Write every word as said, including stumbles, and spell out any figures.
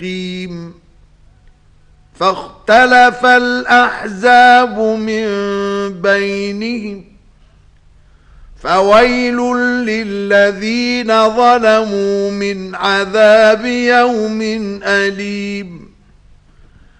قيم فاختلف الأحزاب من بينهم فويل للذين ظلموا من عذاب يوم أليم